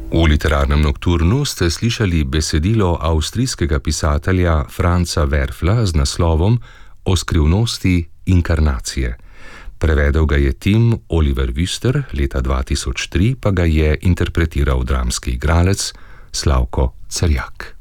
V literarnem nokturnu ste slišali besedilo avstrijskega pisatelja Franza Werfla z naslovom O skrivnosti inkarnacije. Prevedel ga je Tim Oliver Wüster, leta 2003 pa ga je interpretiral dramski igralec Slavko Cerjak.